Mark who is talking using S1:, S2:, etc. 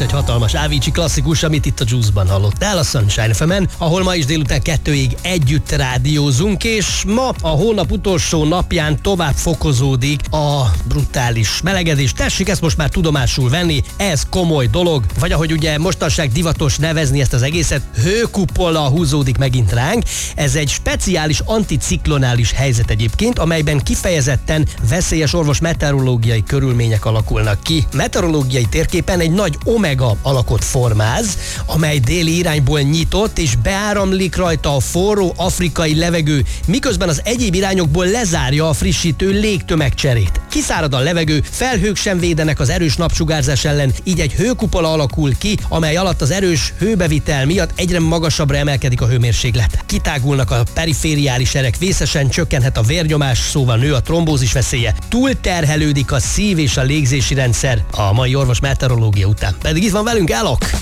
S1: egy hatalmas Avicii klasszikus, amit itt a Juice-ban hallottál, a Sunshine FM-en, ahol ma is délután 2-ig együtt rádiózunk, és ma a hónap utolsó napján tovább fokozódik a brutális melegedés. Tessék ezt most már tudomásul venni, ez komoly dolog, vagy ahogy ugye mostanság divatos nevezni ezt az egészet, hőkupola húzódik megint ránk. Ez egy speciális anticiklonális helyzet egyébként, amelyben kifejezetten veszélyes meteorológiai körülmények alakulnak ki. Meteorológiai térképen egy nagy omega alakot formáz, amely déli irányból nyitott, és beáramlik rajta a forró afrikai levegő, miközben az egyéb irányokból lezárja a frissítő légtömegcserét. Kiszárad a levegő, felhők sem védenek az erős napsugárzás ellen, így egy hőkupola alakul ki, amely alatt az erős hőbevitel miatt egyre magasabbra emelkedik a hőmérséklet. Kitágulnak a perifériális erek, vészesen csökkenhet a vérnyomás, szóval nő a trombózis veszélye. Túlterhelődik a szív- és a légzési rendszer a mai orvos meteorológia után. Pedig itt van velünk Alok.